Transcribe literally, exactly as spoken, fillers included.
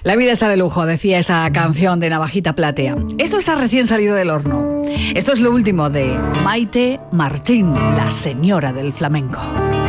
La vida está de lujo, decía esa canción de Navajita Platea. Esto está recién salido del horno. Esto es lo último de Maite Martín, la señora del flamenco.